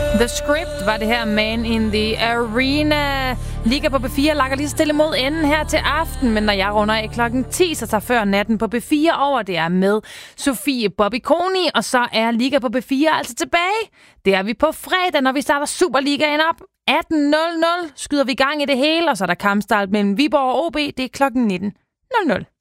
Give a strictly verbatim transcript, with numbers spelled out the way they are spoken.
The Script var det her, Man in the Arena. Liga på B fire lakker lige stille mod enden her til aften, men når jeg runder af klokken ti, så tager Før Natten på B fire over. Det er med Sofie Bobby Koni, og så er Liga på B fire altså tilbage. Det er vi på fredag, når vi starter Superligaen op. atten nul nul skyder vi gang i det hele, og så er der kampstart mellem Viborg og O B. Det er klokken nitten nul nul.